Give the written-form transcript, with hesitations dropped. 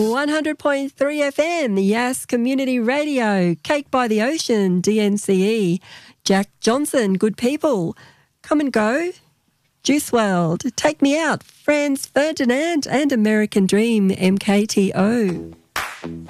100.3 FM, Yass Community Radio, Cake by the Ocean, DNCE, Jack Johnson, Good People, Come and Go, Juice WRLD, Take Me Out, Franz Ferdinand, and American Dream, MKTO.